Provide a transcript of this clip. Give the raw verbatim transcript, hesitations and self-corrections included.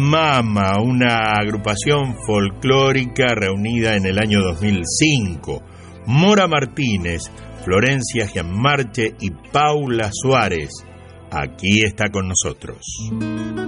Mama, una agrupación folclórica reunida en el año dos mil cinco. Mora Martínez, Florencia Gianmarche y Paula Suárez. Aquí está con nosotros.